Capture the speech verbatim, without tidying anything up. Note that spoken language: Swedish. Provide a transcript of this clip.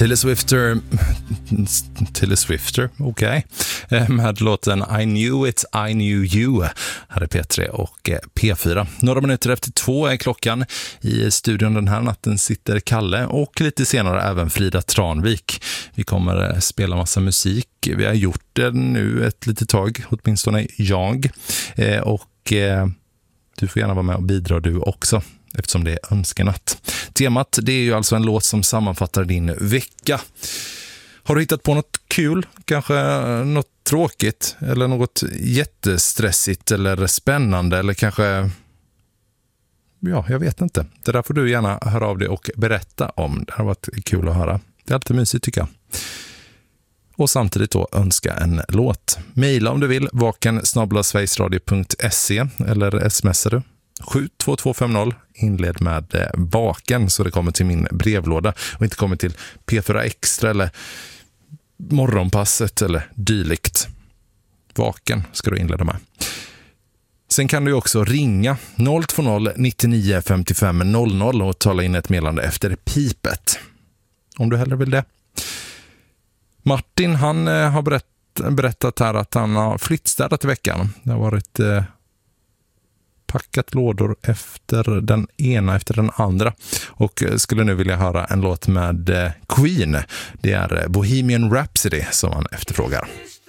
Taylor Swifter Taylor Swifter, okej okay. Med låten I knew it, I knew you. Här är P tre och P fyra. Några minuter efter två är klockan. I studion den här natten sitter Kalle och lite senare även Frida Tranvik. Vi kommer spela massa musik. Vi har gjort det nu ett litet tag, åtminstone jag. Och du får gärna vara med och bidra du också, eftersom det är önskenatt. Temat, det är ju alltså en låt som sammanfattar din vecka. Har du hittat på något kul? Kanske något tråkigt? Eller något jättestressigt eller spännande? Eller kanske... Ja, jag vet inte. Det där får du gärna höra av dig och berätta om. Det har varit kul att höra. Det är alltid mysigt tycker jag. Och samtidigt då önska en låt. Maila om du vill, vaken snabel-a sverigesradio punkt se eller smsar du. sju två två fem noll, inled med vaken så det kommer till min brevlåda och inte kommer till P fyra Extra eller morgonpasset eller dylikt. Vaken ska du inleda med. Sen kan du också ringa noll två noll nittionio femtiofem noll noll och tala in ett meddelande efter pipet. Om du hellre vill det. Martin, han har berätt, berättat här att han har flyttstädat i veckan. Det har varit... Eh, packat lådor efter den ena efter den andra och skulle nu vilja höra en låt med Queen. Det är Bohemian Rhapsody som han efterfrågar.